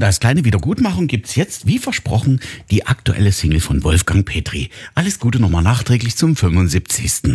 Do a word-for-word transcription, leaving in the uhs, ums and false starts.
Als kleine Wiedergutmachung gibt's jetzt, wie versprochen, die aktuelle Single von Wolfgang Petri. Alles Gute nochmal nachträglich zum fünfundsiebzigsten